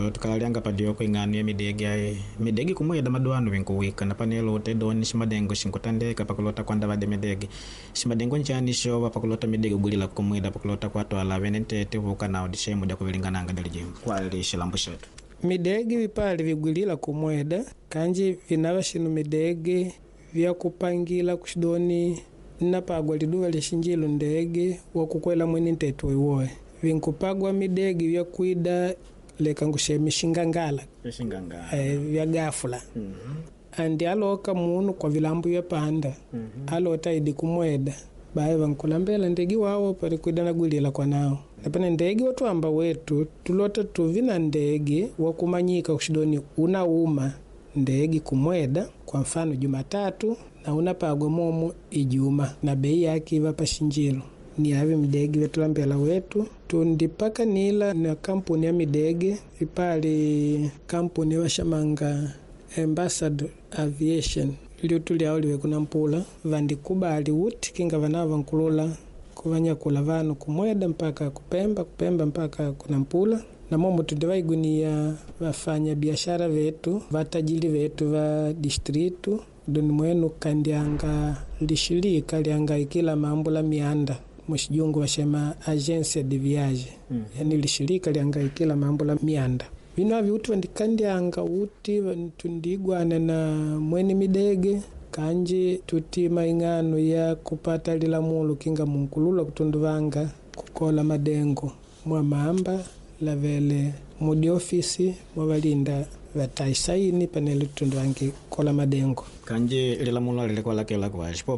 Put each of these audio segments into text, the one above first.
panelo tukalianga padio ko ingano ya midegi kumweda maduano vinkuwika na panelo tedoni shimadengo shinkutandeka pakulota kwanda vade midegi shimadengo nchani showa pakulota midegi gulila kumweda pakulota kwatwa la venentete vuka na odishemu da kuvilingana anga dalijimbo kwali shilambo shetu midegi vipali vigulila kumweda kanji vinava shinu midegi vya kupangila kushidoni napagwa liduva lishinjilo ndege wakukwela mwini ntetu iwoe vinkupagwa midegi vya kuida leka ngushemishingangala vya gafula andi aloka munu kwa vilambu vya panda alota idi kumweda bae vankulambela ndegi wao pari kuida na gulila kwa nao napana ndegi watu amba wetu tulota tuvina ndegi wakumanyika kushidoni unauma ndegi kumweda kwa mfano Jumatatu na unapagwa momo Ijuma na bei yake iva pashinjilo ni havi midegi vetulambela wetu tundipaka nila na kampuni ya midegi ipali kampuni wa shamanga Ambassador Aviation iliyo tuliao liwe kuna mpula vandikubali uti kinga vanava nkulula kuvanya kula vanu kumweda mpaka kupemba mpaka kuna mpula na momo tundivaigunia vafanya biashara vetu vatajili vetu va distritu doni mwenu kandianga lishilika lianga ikila mambula mianda mshijungu washema agence de viage yani lishilika lianga ikila mambula mianda vino avi uti vandikandianga uti tundigwana na mweni midege kanji tutima ingano ya kupata lila mulu kinga munkulula kutunduvanga kukola madengo mwa mamba lavele mudi ofisi mwavalinda vataisaini paneli tunduvangi kola madengo kanji lila mulu alilikola kela kwa shipo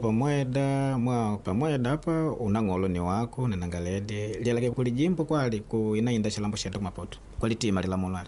pamweda hapa unangolo ni wako na nangalede lilake kulijimbo kwali kuinainda shilambo shetu mapoto kwalitima lila mulu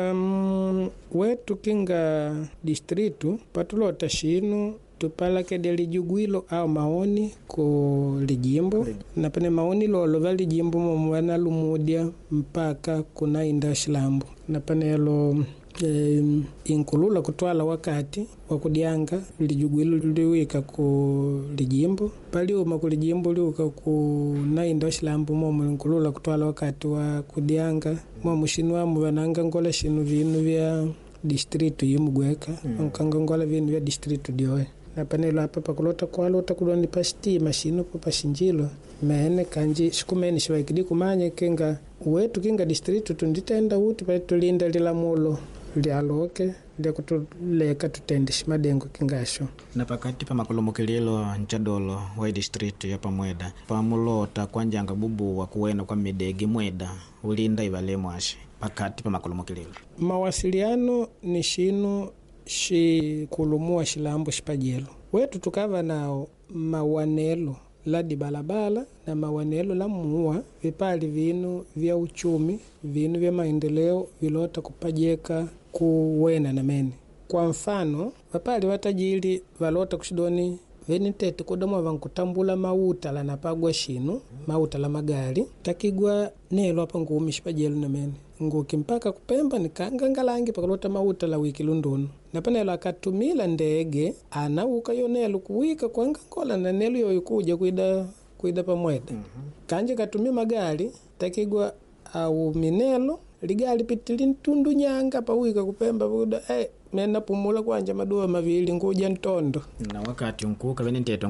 wetu kinga distritu patulota shinu tupalake delijugwilo au maoni ku lijimbo na pene maoni lolo vali jimbo mwana lumudia mpaka kunainda shilambo na panelo inkulula kutwala wakati wakudianga lijugwilo liwika ku lijimbo paliuma ku lijimbo liwika kunainda shilambo momo inkulula kutwala wakati wa kudianga momo shinwa mwananga ngola shinu vinu vya distritu yimugweka nkanga ngola vinu vya distritu dioe na panelo hapa pakulota kwalota kuloni pasti mashino pashinjilo mene kanji shikumeni shiwaikidi kumanye kenga wetu kinga distritu tunditenda uti pale tulinda lila mulo lialoke lya kutuleka tutende shimadengo kingasho na pakati pa makulumukililo nchadolo wa district ya pamweda pamulota kwanjanga bubu wa kuwena kwa midegi mweda ulinda ivale mwashi pakati pa makulumukililo mawasiliano ni shinu shikulumua shilambo shipajelo wetu tukava nao mawanelo ladi balabala na mawanelo la muwa vipali vinu vya uchumi vinu vya maendeleo vilota kupajeka kuwena na meni kwa mfano vapali watajili valota kushidoni venitete kudomwa vankutambula mauta la napagwa shinu mauta la magari takigwa nelo hapa ngumi shipajelo na meni nguki mpaka kupemba nikangangalangi pakalota mauta la wiki lundunu na panelo akatumila ndege anauka yonelo kuwika kwangangola na nelo yoyikuja kuida pamweda kanje katumia magari takigwa au minelo ligali pitili ntundu nyanga pawika kupemba buda mena pumula kwanja maduwa mavili nguja ntondo na wakati nkuka veniteto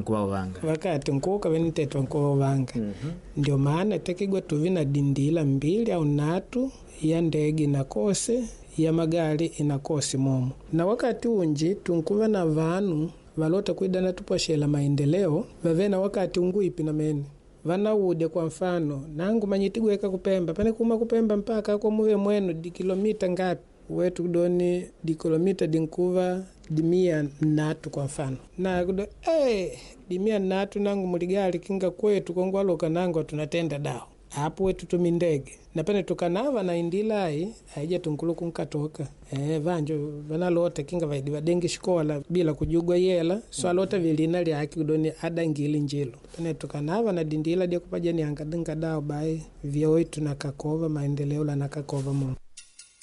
nkuwa vanga ndio maana takigwa tuvina dindila mbili au natu ya ndege na kose ya magari inakosi momo na wakati unji tunkuva na vanu valota kuidana tuposhela maendeleo vavena wakati unguipi na meni vanaude kwa mfano nangu manyitigweka kupemba pane kuma kupemba mpaka kwa muwe mwenu di kilomita ngapi wetu doni di kilomita dinkuva dimia natu kwa mfano na kudo dimia natu nangu muligali kinga kwetu kongwaloka nangu tunatenda dao hapo wetu tumindege na pene tukanava na indilai haija tunkuluku nkatoka vanjo vanalota kinga vaidi vadengi shikola bila kujugwa yela so alota vilina lyaki kudoni adangili njilo pene tukanava na dindila dia kupaja ni angadinga dao bai vya wetu na kakova maendeleo la na kakova mungu